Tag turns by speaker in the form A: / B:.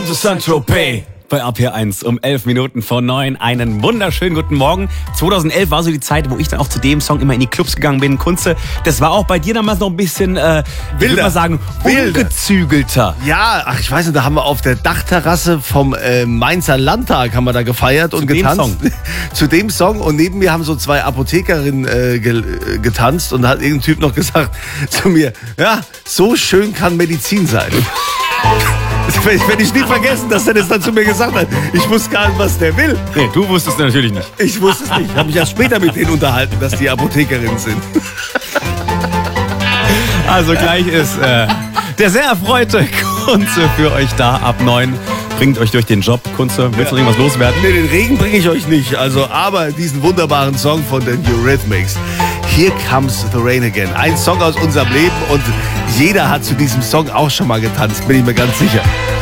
A: to Saint-Tropez. Bei RPR1 um 11 Minuten vor 9. Einen wunderschönen guten Morgen. 2011 war so die Zeit, wo ich dann auch zu dem Song immer in die Clubs gegangen bin. Kunze, das war auch bei dir damals noch ein bisschen, wilder, ich würde mal sagen, ungezügelter.
B: Ja, ach, ich weiß nicht, da haben wir auf der Dachterrasse vom Mainzer Landtag haben wir da gefeiert und getanzt. Zu dem Song. Und neben mir haben so zwei Apothekerinnen getanzt und da hat irgendein Typ noch gesagt zu mir, ja, so schön kann Medizin sein. Das werde ich nie vergessen, dass er das dann zu mir gesagt hat. Ich wusste gar nicht, was der will.
A: Nee, du wusstest natürlich nicht.
B: Ich wusste es nicht. Ich habe mich erst später mit denen unterhalten, dass die Apothekerinnen sind.
A: Also gleich ist der sehr erfreute Kunze für euch da ab 9. Bringt euch durch den Job. Kunze, willst du noch irgendwas loswerden?
B: Nee, den Regen bringe ich euch nicht. Also, aber diesen wunderbaren Song von den Eurythmics. Here Comes the Rain Again. Ein Song aus unserem Leben und jeder hat zu diesem Song auch schon mal getanzt, bin ich mir ganz sicher.